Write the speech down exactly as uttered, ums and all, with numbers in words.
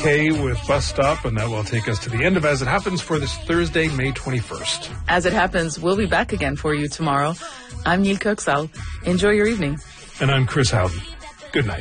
K with Bus Stop, and that will take us to the end of As It Happens for this Thursday, May twenty-first. As It Happens, we'll be back again for you tomorrow. I'm Neil Kirksall. Enjoy your evening. And I'm Chris Howden. Good night.